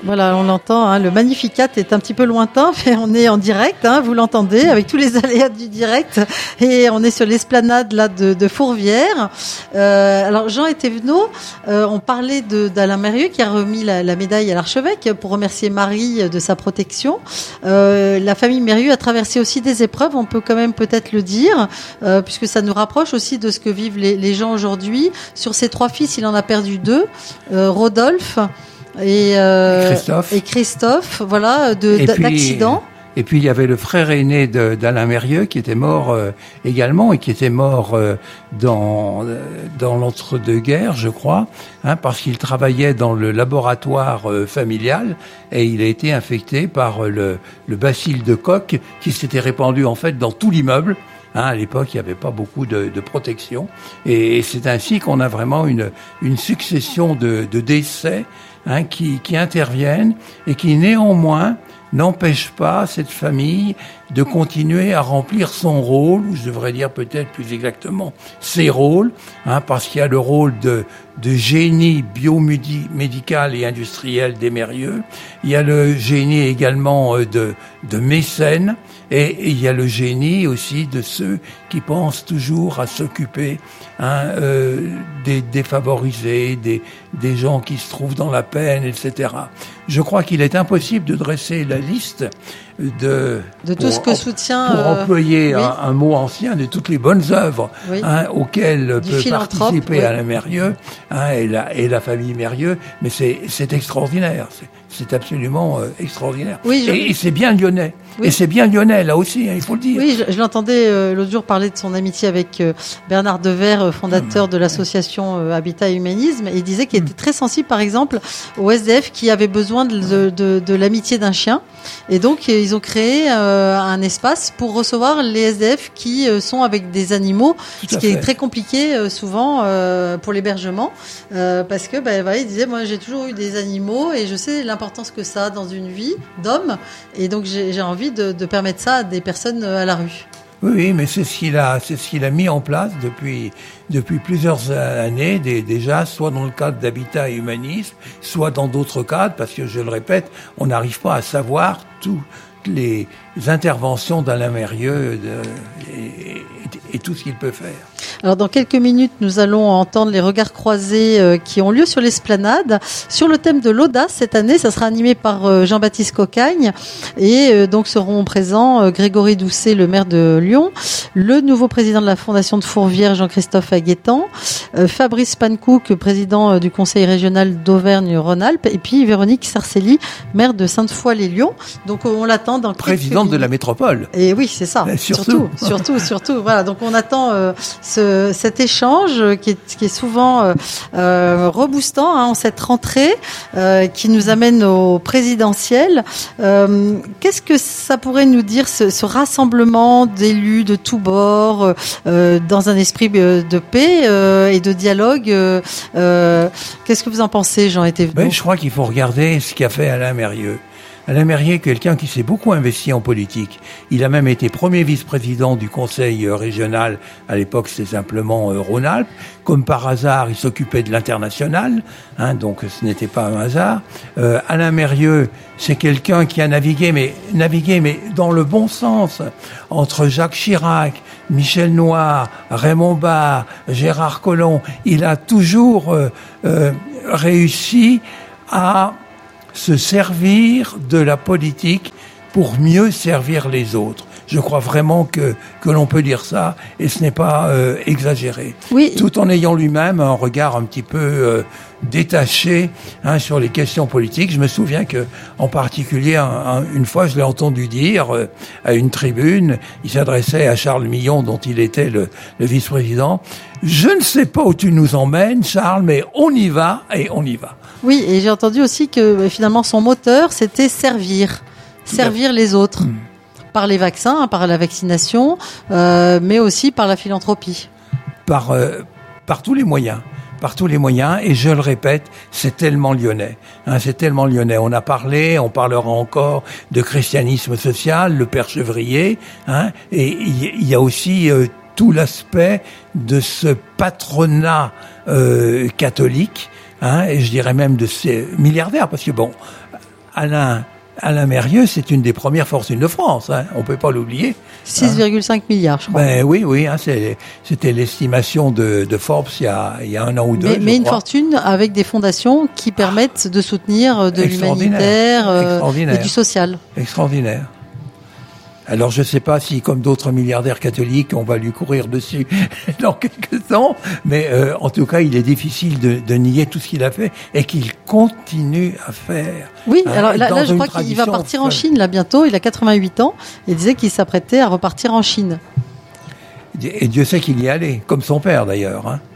Voilà, on l'entend, hein, le Magnificat est un petit peu lointain, mais on est en direct, hein, vous l'entendez, avec tous les aléas du direct, et on est sur l'esplanade là de Fourvière. Alors Jean et Thévenot, on parlait d'Alain Mérieux qui a remis la médaille à l'archevêque pour remercier Marie de sa protection. La famille Mérieux a traversé aussi des épreuves, on peut quand même peut-être le dire, puisque ça nous rapproche aussi de ce que vivent les gens aujourd'hui. Sur ses 3 fils, il en a perdu 2, Rodolphe et Christophe, voilà, d'accident. Et puis il y avait le frère aîné d'Alain Mérieux qui était mort également, et qui était mort dans l'entre-deux-guerres, je crois, hein, parce qu'il travaillait dans le laboratoire familial, et il a été infecté par le bacille de Koch qui s'était répandu en fait dans tout l'immeuble. Hein, à l'époque, il n'y avait pas beaucoup de protection, et c'est ainsi qu'on a vraiment une succession de décès, hein, qui interviennent et qui néanmoins n'empêche pas cette famille de continuer à remplir son rôle, ou je devrais dire peut-être plus exactement ses rôles, hein, parce qu'il y a le rôle de génie biomédical et industriel des Mérieux, il y a le génie également de mécène, et il y a le génie aussi de ceux qui pensent toujours à s'occuper, hein, des défavorisés, des gens qui se trouvent dans la peine, etc. Je crois qu'il est impossible de dresser la liste de tout ce que soutient, pour employer oui, un mot ancien, de toutes les bonnes œuvres, oui, hein, auxquelles peut participer, oui, Alain Mérieux, hein, et la famille Mérieux, mais c'est extraordinaire, c'est absolument extraordinaire. Oui, et c'est bien lyonnais. Oui. Et c'est bien lyonnais, là aussi, hein, il faut le dire. Oui, je l'entendais l'autre jour parler de son amitié avec Bernard Devers, fondateur de l'association Habitat et Humanisme, et il disait qu'il était très sensible, par exemple, aux SDF qui avaient besoin de l'amitié d'un chien. Et donc, ils ont créé un espace pour recevoir les SDF qui sont avec des animaux, ce qui est très compliqué souvent pour l'hébergement, parce que, voilà, il disait, moi, j'ai toujours eu des animaux et je sais l'importance que ça a dans une vie d'homme, et donc j'ai envie de permettre ça à des personnes à la rue. Oui, mais c'est ce qu'il a mis en place depuis plusieurs années déjà, soit dans le cadre d'Habitat et Humanisme, soit dans d'autres cadres, parce que je le répète, on n'arrive pas à savoir toutes les interventions d'Alain Mérieux et tout ce qu'il peut faire. Alors dans quelques minutes, nous allons entendre les regards croisés qui ont lieu sur l'esplanade. Sur le thème de l'audace, cette année, ça sera animé par Jean-Baptiste Cocagne, et donc seront présents Grégory Doucet, le maire de Lyon, le nouveau président de la Fondation de Fourvière, Jean-Christophe Aguettant, Fabrice Pankouk, président du conseil régional d'Auvergne-Rhône-Alpes, et puis Véronique Sarcelli, maire de Sainte-Foy-les-Lyons. Donc on l'attend dans présidente de la métropole. Et oui, c'est ça. Surtout. Voilà. Donc on attend cet échange qui est souvent reboostant, hein, en cette rentrée qui nous amène au présidentiel. Qu'est-ce que ça pourrait nous dire, ce rassemblement d'élus de tous bords dans un esprit de paix et de dialogue? Qu'est-ce que vous en pensez, Jean et Thévenot? Je crois qu'il faut regarder ce qu'a fait Alain Mérieux. Alain Mérieux est quelqu'un qui s'est beaucoup investi en politique. Il a même été premier vice-président du conseil régional. À l'époque, c'était simplement Rhône-Alpes. Comme par hasard, il s'occupait de l'international, hein, donc ce n'était pas un hasard. Alain Mérieux, c'est quelqu'un qui a navigué, mais dans le bon sens, entre Jacques Chirac, Michel Noir, Raymond Barre, Gérard Collomb. Il a toujours réussi à se servir de la politique pour mieux servir les autres. Je crois vraiment que l'on peut dire ça, et ce n'est pas exagéré. Oui. Tout en ayant lui-même un regard un petit peu détaché, hein, sur les questions politiques. Je me souviens que, en particulier, une fois, je l'ai entendu dire à une tribune, il s'adressait à Charles Millon, dont il était le vice-président. Je ne sais pas où tu nous emmènes, Charles, mais on y va, et on y va. Oui, et j'ai entendu aussi que finalement son moteur, c'était servir les autres. Par les vaccins, par la vaccination, mais aussi par la philanthropie. Par tous les moyens. Par tous les moyens, et je le répète, c'est tellement lyonnais. Hein, c'est tellement lyonnais. On parlera encore de christianisme social, le Père Chevrier, hein, et il y a aussi tout l'aspect de ce patronat catholique, hein, et je dirais même de ces milliardaires, parce que bon, Alain Mérieux, c'est une des premières fortunes de France, hein. On peut pas l'oublier. 6,5 milliards, je crois. Ben oui, hein, c'était l'estimation de Forbes il y a un an ou deux. Mais une fortune avec des fondations qui permettent de soutenir de l'humanitaire et du social. Extraordinaire. Alors je sais pas si, comme d'autres milliardaires catholiques, on va lui courir dessus dans quelques temps, mais en tout cas, il est difficile de nier tout ce qu'il a fait et qu'il continue à faire. Oui, alors là je crois qu'il va partir en Chine là bientôt. Il a 88 ans. Il disait qu'il s'apprêtait à repartir en Chine. Et Dieu sait qu'il y est allé, comme son père d'ailleurs, hein.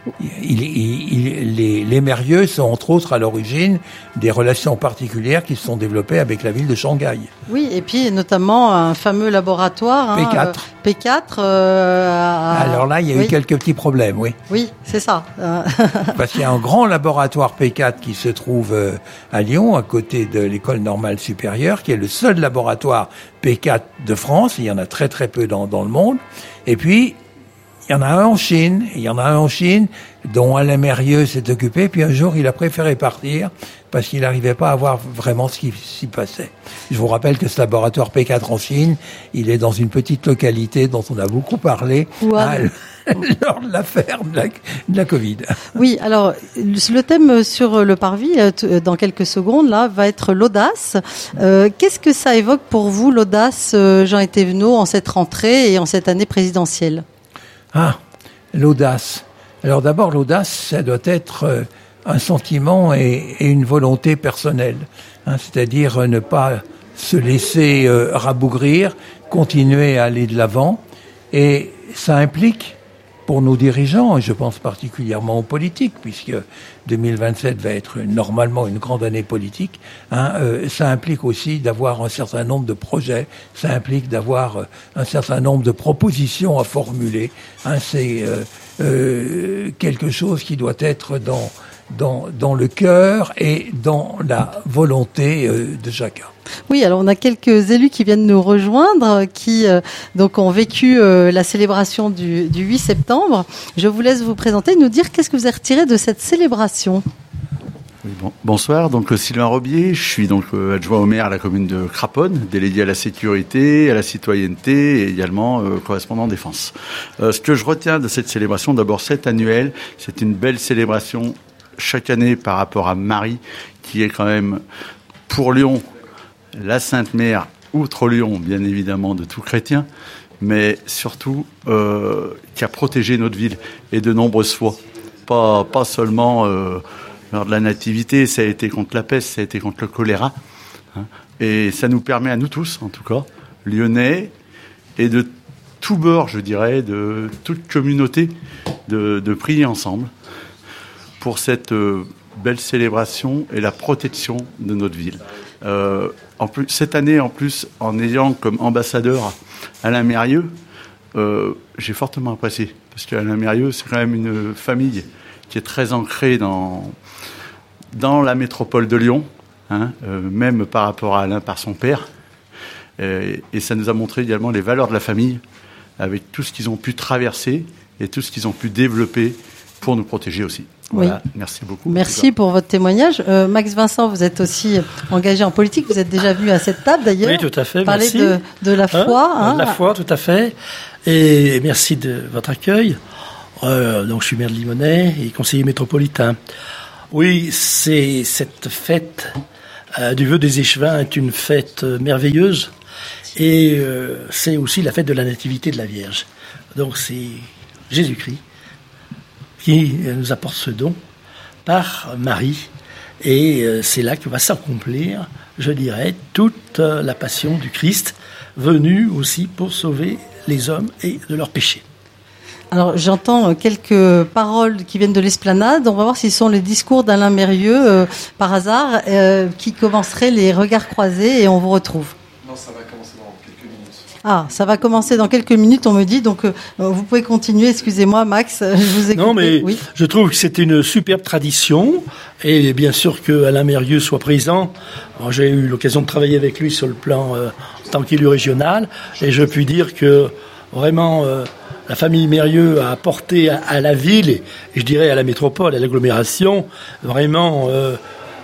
Les Mérieux sont entre autres à l'origine des relations particulières qui se sont développées avec la ville de Shanghai. Oui, et puis notamment un fameux laboratoire P4. P4. Alors là, il y a eu quelques petits problèmes, oui. Oui, c'est ça. Parce qu'il y a un grand laboratoire P4 qui se trouve à Lyon, à côté de l'école normale supérieure, qui est le seul laboratoire P4 de France. Il y en a très très peu dans le monde. Et puis il y en a un en Chine, dont Alain Mérieux s'est occupé, puis un jour, il a préféré partir, parce qu'il n'arrivait pas à voir vraiment ce qui s'y passait. Je vous rappelle que ce laboratoire P4 en Chine, il est dans une petite localité dont on a beaucoup parlé lors de l'affaire de la Covid. Oui, alors, le thème sur le parvis, dans quelques secondes, là, va être l'audace. Qu'est-ce que ça évoque pour vous, l'audace, Jean Etévenot, en cette rentrée et en cette année présidentielle ? L'audace. Alors d'abord, l'audace, ça doit être un sentiment et une volonté personnelle, hein, c'est-à-dire ne pas se laisser rabougrir, continuer à aller de l'avant, et ça implique pour nos dirigeants, et je pense particulièrement aux politiques, puisque 2027 va être normalement une grande année politique, hein, ça implique aussi d'avoir un certain nombre de projets, ça implique d'avoir un certain nombre de propositions à formuler. Hein, c'est quelque chose qui doit être dans le cœur et dans la volonté de chacun. Oui, alors on a quelques élus qui viennent nous rejoindre, qui donc ont vécu la célébration du 8 septembre. Je vous laisse vous présenter, nous dire qu'est-ce que vous avez retiré de cette célébration. Oui, bonsoir, donc Sylvain Robier, je suis donc adjoint au maire à la commune de Craponne, délégué à la sécurité, à la citoyenneté et également correspondant défense. Ce que je retiens de cette célébration, d'abord cette annuelle, c'est une belle célébration chaque année par rapport à Marie, qui est quand même pour Lyon la Sainte Mère, outre Lyon, bien évidemment, de tout chrétien, mais surtout qui a protégé notre ville et de nombreuses fois. Pas seulement lors de la nativité, ça a été contre la peste, ça a été contre le choléra. Hein, et ça nous permet à nous tous, en tout cas, lyonnais, et de tout bord, je dirais, de toute communauté, de prier ensemble pour cette belle célébration et la protection de notre ville. En plus, cette année, en plus, en ayant comme ambassadeur Alain Mérieux, j'ai fortement apprécié. Parce qu'Alain Mérieux, c'est quand même une famille qui est très ancrée dans la métropole de Lyon, hein, même par rapport à Alain, par son père. Et ça nous a montré également les valeurs de la famille, avec tout ce qu'ils ont pu traverser et tout ce qu'ils ont pu développer pour nous protéger aussi. Voilà, oui. Merci beaucoup. Merci pour votre témoignage. Max Vincent, vous êtes aussi engagé en politique. Vous êtes déjà venu à cette table d'ailleurs. Oui, tout à fait. Parler merci. De la foi. La foi, tout à fait. Et merci de votre accueil. Donc, je suis maire de Limonest et conseiller métropolitain. Oui, c'est cette fête du vœu des échevins est une fête merveilleuse. Et c'est aussi la fête de la nativité de la Vierge. Donc, c'est Jésus-Christ qui nous apporte ce don par Marie. Et c'est là que va s'accomplir, je dirais, toute la passion du Christ, venu aussi pour sauver les hommes et de leurs péchés. Alors, j'entends quelques paroles qui viennent de l'esplanade. On va voir si ce sont les discours d'Alain Mérieux, par hasard, qui commenceraient les regards croisés, et on vous retrouve. Non, ça va commencer dans quelques minutes. Ah, ça va commencer dans quelques minutes, on me dit. Donc, vous pouvez continuer. Excusez-moi, Max, je vous écoute. Non, mais oui. Je trouve que c'est une superbe tradition. Et bien sûr que Alain Mérieux soit présent. Alors, j'ai eu l'occasion de travailler avec lui sur le plan en tant qu'élu régional. Et je puis dire que vraiment, la famille Mérieux a apporté à la ville, et je dirais à la métropole, à l'agglomération, vraiment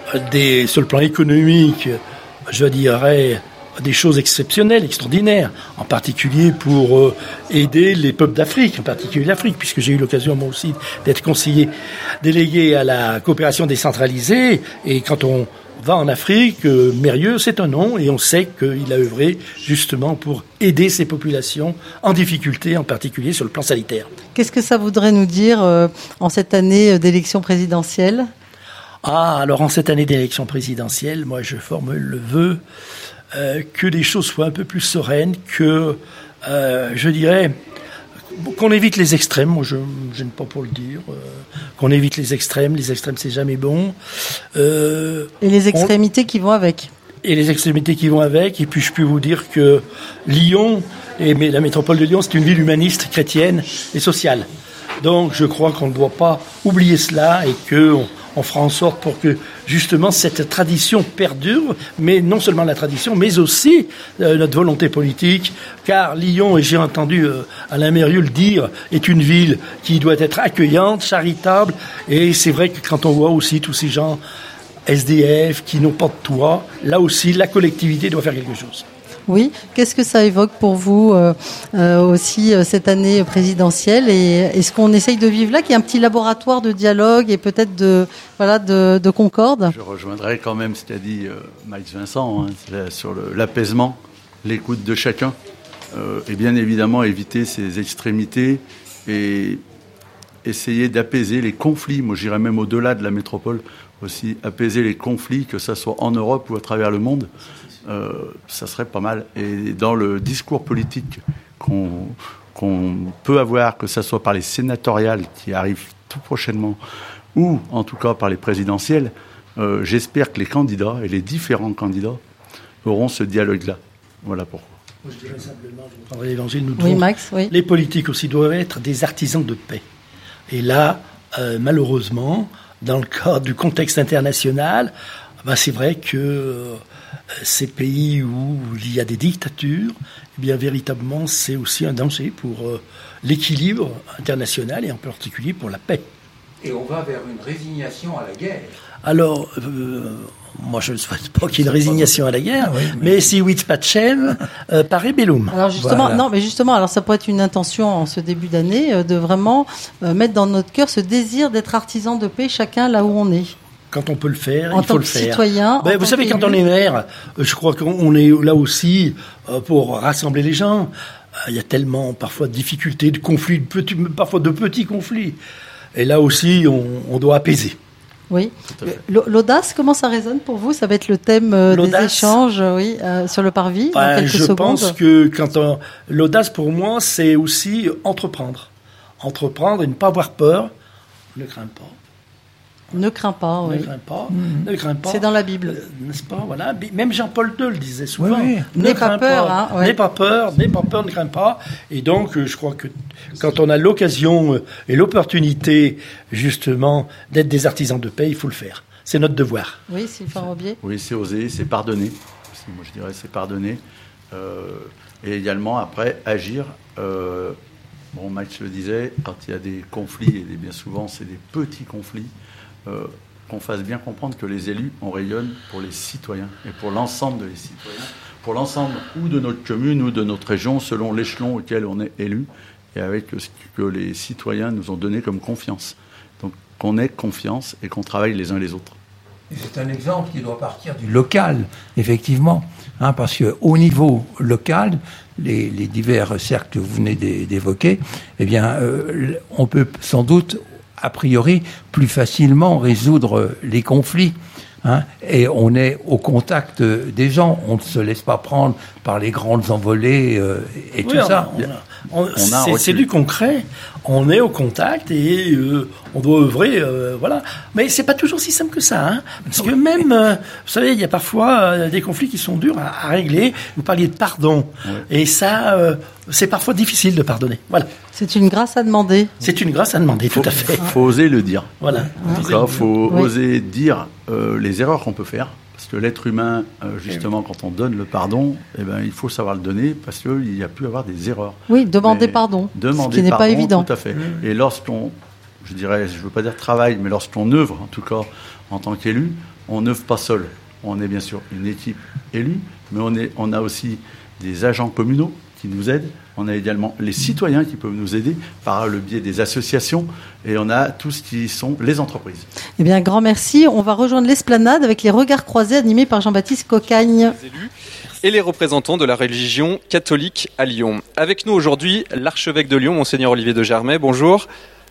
sur le plan économique, je dirais, des choses exceptionnelles, extraordinaires, en particulier pour aider les peuples d'Afrique, en particulier l'Afrique, puisque j'ai eu l'occasion moi aussi d'être conseiller délégué à la coopération décentralisée, et quand on va en Afrique, Mérieux, c'est un nom, et on sait qu'il a œuvré justement pour aider ces populations en difficulté, en particulier sur le plan sanitaire. Qu'est-ce que ça voudrait nous dire en cette année d'élection présidentielle ? Alors en cette année d'élection présidentielle, moi je formule le vœu que les choses soient un peu plus sereines, que je dirais qu'on évite les extrêmes. Moi je n'aime pas pour le dire, qu'on évite les extrêmes c'est jamais bon. Et les extrémités qui vont avec. Et les extrémités qui vont avec. Et puis je peux vous dire que Lyon, mais la métropole de Lyon, c'est une ville humaniste, chrétienne et sociale. Donc je crois qu'on ne doit pas oublier cela et qu'on fera en sorte pour que justement cette tradition perdure, mais non seulement la tradition, mais aussi notre volonté politique, car Lyon, et j'ai entendu Alain Mérieux le dire, est une ville qui doit être accueillante, charitable, et c'est vrai que quand on voit aussi tous ces gens SDF qui n'ont pas de toit, là aussi la collectivité doit faire quelque chose. Oui, qu'est-ce que ça évoque pour vous aussi cette année présidentielle, et est-ce qu'on essaye de vivre là, qu'il y a un petit laboratoire de dialogue et peut-être de concorde ? Je rejoindrai quand même ce qu'a dit Max Vincent sur l'apaisement, l'écoute de chacun, et bien évidemment éviter ces extrémités et essayer d'apaiser les conflits. Moi j'irais même au-delà de la métropole aussi, apaiser les conflits, que ça soit en Europe ou à travers le monde. Ça serait pas mal. Et dans le discours politique qu'on peut avoir, que ce soit par les sénatoriales qui arrivent tout prochainement, ou en tout cas par les présidentielles, j'espère que les candidats et les différents candidats auront ce dialogue-là. Voilà pourquoi. Moi, je dirais simplement, je reprendrai l'évangile, nous oui, Max, oui. Les politiques aussi doivent être des artisans de paix. Et là, malheureusement, dans le cadre du contexte international, c'est vrai que ces pays où il y a des dictatures, eh bien véritablement c'est aussi un danger pour l'équilibre international et en particulier pour la paix. Et on va vers une résignation à la guerre. Alors, moi je ne souhaite pas qu'il y ait une résignation à la guerre, mais si vit pacem, pare bellum. Alors justement, voilà. Alors ça pourrait être une intention en ce début d'année de vraiment mettre dans notre cœur ce désir d'être artisan de paix, chacun là où on est. Quand on peut le faire, il faut le faire. Citoyen, vous savez, quand on est maire, je crois qu'on est là aussi pour rassembler les gens. Il y a tellement parfois de difficultés, de conflits, parfois de petits conflits. Et là aussi, on doit apaiser. Oui. L'audace, comment ça résonne pour vous ? Ça va être le thème des échanges sur le parvis dans quelques secondes. Je pense que l'audace, pour moi, c'est aussi entreprendre. Entreprendre et ne pas avoir peur. Ne crains pas. Ne crains pas, oui. Ne crains pas. C'est dans la Bible. N'est-ce pas, voilà. Même Jean-Paul II le disait souvent. Oui. N'aie pas peur. N'aie pas peur, ne crains pas. Et donc, je crois que quand on a l'occasion et l'opportunité, justement, d'être des artisans de paix, il faut le faire. C'est notre devoir. Oui, Sylvain Robier. Oui, c'est oser, c'est pardonner. Moi, je dirais, c'est pardonner. Et également, après, agir. Max le disait, quand il y a des conflits, et bien souvent, c'est des petits conflits, qu'on fasse bien comprendre que les élus, on rayonne pour les citoyens et pour l'ensemble des citoyens, pour l'ensemble ou de notre commune ou de notre région, selon l'échelon auquel on est élu, et avec ce que les citoyens nous ont donné comme confiance. Donc qu'on ait confiance et qu'on travaille les uns les autres. Et c'est un exemple qui doit partir du local, effectivement, parce qu'au niveau local, les divers cercles que vous venez d'évoquer, eh bien, on peut sans doute a priori plus facilement résoudre les conflits. Et on est au contact des gens, on ne se laisse pas prendre par les grandes envolées et tout ça. C'est du concret, on est au contact et on doit œuvrer, voilà. Mais c'est pas toujours si simple que ça, parce que même, vous savez, il y a parfois des conflits qui sont durs à régler. Vous parliez de pardon, et ça, c'est parfois difficile de pardonner. Voilà. C'est une grâce à demander. C'est une grâce à demander, tout à fait. Il faut oser le dire. Voilà. En tout cas, il faut oser dire les erreurs qu'on peut faire. Parce que l'être humain, justement, quand on donne le pardon, il faut savoir le donner parce qu'il y a pu avoir des erreurs. Oui, demander pardon, ce qui n'est pas évident. Tout à fait. Et lorsqu'on je dirais, je ne veux pas dire travail, mais lorsqu'on œuvre, en tout cas en tant qu'élu, on n'œuvre pas seul. On est bien sûr une équipe élue, mais on a aussi des agents communaux qui nous aident. On a également les citoyens qui peuvent nous aider par le biais des associations. Et on a tout ce qui sont les entreprises. Eh bien, grand merci. On va rejoindre l'esplanade avec les regards croisés animés par Jean-Baptiste Cocagne. Les élus et les représentants de la religion catholique à Lyon. Avec nous aujourd'hui, l'archevêque de Lyon, Monseigneur Olivier de Germay. Bonjour.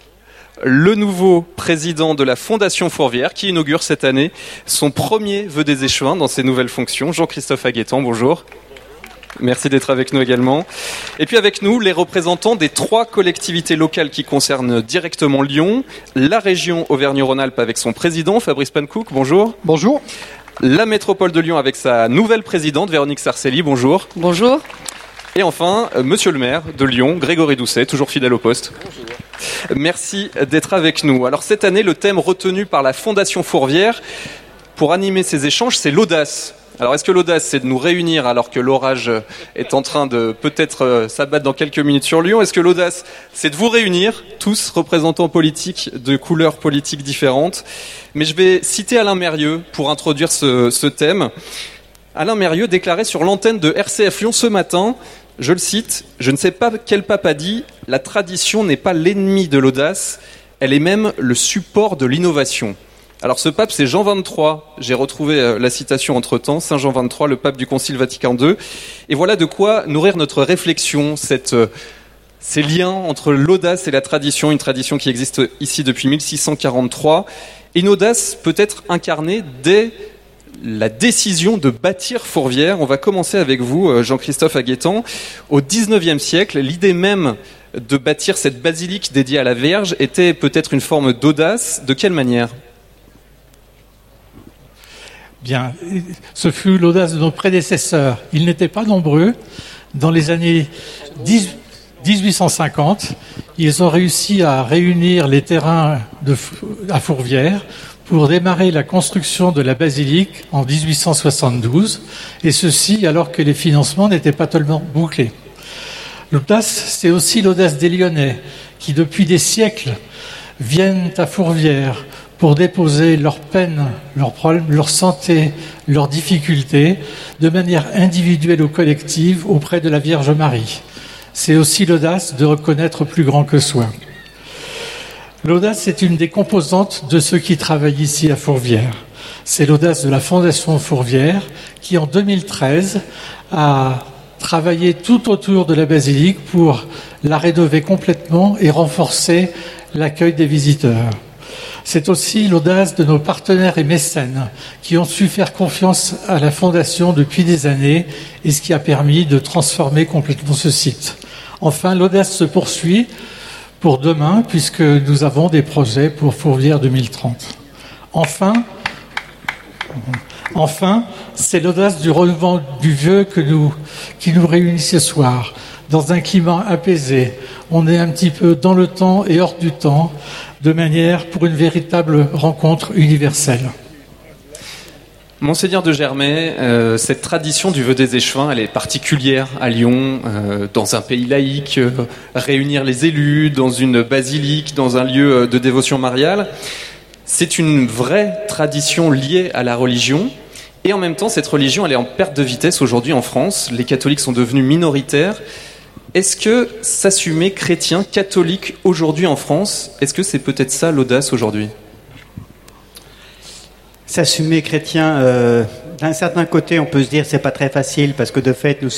Le nouveau président de la Fondation Fourvière qui inaugure cette année son premier vœu des échevins dans ses nouvelles fonctions, Jean-Christophe Aguettant. Bonjour. Merci d'être avec nous également. Et puis avec nous, les représentants des 3 collectivités locales qui concernent directement Lyon, la région Auvergne-Rhône-Alpes avec son président, Fabrice Pankouk. Bonjour. Bonjour. La métropole de Lyon avec sa nouvelle présidente, Véronique Sarcelli. Bonjour. Bonjour. Et enfin, monsieur le maire de Lyon, Grégory Doucet, toujours fidèle au poste. Bonjour. Merci d'être avec nous. Alors cette année, le thème retenu par la Fondation Fourvière pour animer ces échanges, c'est l'audace. Alors est-ce que l'audace, c'est de nous réunir alors que l'orage est en train de peut-être s'abattre dans quelques minutes sur Lyon? Est-ce que l'audace, c'est de vous réunir, tous représentants politiques de couleurs politiques différentes? Mais je vais citer Alain Mérieux pour introduire ce thème. Alain Mérieux déclarait sur l'antenne de RCF Lyon ce matin, je le cite, « Je ne sais pas quel pape a dit, la tradition n'est pas l'ennemi de l'audace, elle est même le support de l'innovation. » Alors ce pape, c'est Jean XXIII. J'ai retrouvé la citation entre-temps, Saint Jean XXIII, le pape du Concile Vatican II. Et voilà de quoi nourrir notre réflexion, ces liens entre l'audace et la tradition, une tradition qui existe ici depuis 1643. Une audace peut être incarnée dès la décision de bâtir Fourvière. On va commencer avec vous, Jean-Christophe Aguettant. Au XIXe siècle, l'idée même de bâtir cette basilique dédiée à la Vierge était peut-être une forme d'audace. De quelle manière ? Bien, ce fut l'audace de nos prédécesseurs. Ils n'étaient pas nombreux. Dans les années 1850, ils ont réussi à réunir les terrains à Fourvière pour démarrer la construction de la basilique en 1872, et ceci alors que les financements n'étaient pas totalement bouclés. L'audace, c'est aussi l'audace des Lyonnais, qui depuis des siècles viennent à Fourvière pour déposer leurs peines, leurs problèmes, leur santé, leurs difficultés, de manière individuelle ou collective auprès de la Vierge Marie. C'est aussi l'audace de reconnaître plus grand que soi. L'audace est une des composantes de ceux qui travaillent ici à Fourvière. C'est l'audace de la Fondation Fourvière qui, en 2013, a travaillé tout autour de la basilique pour la rénover complètement et renforcer l'accueil des visiteurs. C'est aussi l'audace de nos partenaires et mécènes qui ont su faire confiance à la Fondation depuis des années et ce qui a permis de transformer complètement ce site. Enfin, l'audace se poursuit pour demain puisque nous avons des projets pour Fourvière 2030. Enfin, c'est l'audace du relevant du vœu qui nous réunit ce soir. Dans un climat apaisé, on est un petit peu dans le temps et hors du temps, de manière pour une véritable rencontre universelle. Monseigneur de Germay, cette tradition du vœu des échevins, elle est particulière à Lyon, dans un pays laïque, réunir les élus, dans une basilique, dans un lieu de dévotion mariale. C'est une vraie tradition liée à la religion. Et en même temps, cette religion, elle est en perte de vitesse aujourd'hui en France. Les catholiques sont devenus minoritaires. Est-ce que s'assumer chrétien, catholique aujourd'hui en France, est-ce que c'est peut-être ça l'audace aujourd'hui ? S'assumer chrétien, d'un certain côté, on peut se dire c'est pas très facile parce que de fait, nous